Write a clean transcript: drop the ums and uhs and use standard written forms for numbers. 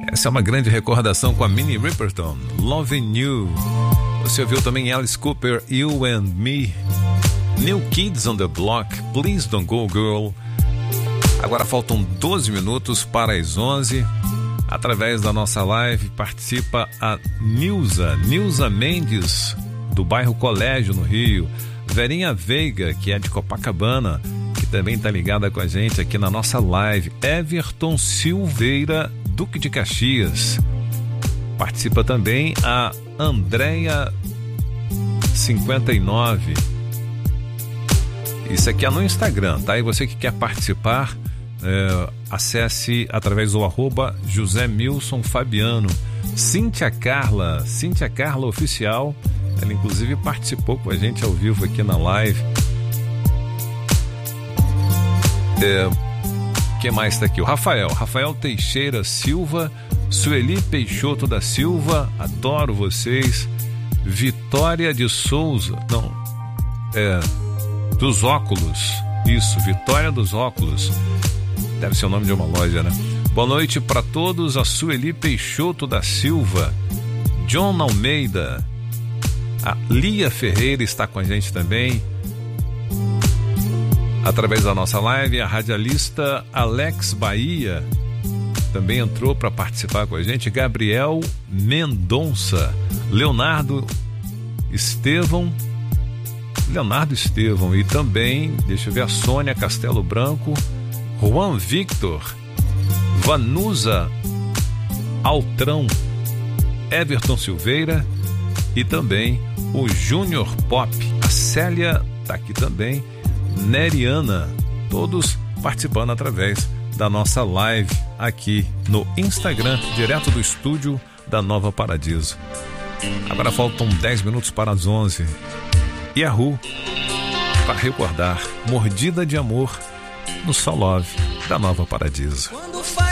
Essa é uma grande recordação com a Minnie Riperton, Loving You. Você ouviu também Alice Cooper, You and Me. New Kids on the Block, Please Don't Go Girl. Agora faltam 12 minutos para as 11. Através da nossa live participa a Nilza Mendes, do bairro Colégio, no Rio. Verinha Veiga, que é de Copacabana, que também está ligada com a gente aqui na nossa live. Everton Silveira, Duque de Caxias. Participa também a Andréia 59. Isso aqui é no Instagram, tá? E você que quer participar, acesse através do @José Milson Fabiano. Cíntia Carla Oficial, ela inclusive participou com a gente ao vivo aqui na live. Quem mais está aqui? O Rafael Teixeira Silva, Sueli Peixoto da Silva, adoro vocês. Vitória de Souza, dos Óculos, isso, Vitória dos Óculos, deve ser o nome de uma loja, né? Boa noite para todos, a Sueli Peixoto da Silva, John Almeida, a Lia Ferreira está com a gente também, através da nossa live. A radialista Alex Bahia também entrou para participar com a gente, Gabriel Mendonça, Leonardo Estevão e também, deixa eu ver, a Sônia Castelo Branco, Juan Victor, Vanusa Altrão, Everton Silveira e também o Júnior Pop. A Célia está aqui também, Neriana, todos participando através da nossa live aqui no Instagram, direto do estúdio da Nova Paradiso. Agora faltam 10 minutos para as 11. Yahoo, para recordar, Mordida de Amor no Sol Love da Nova Paradiso.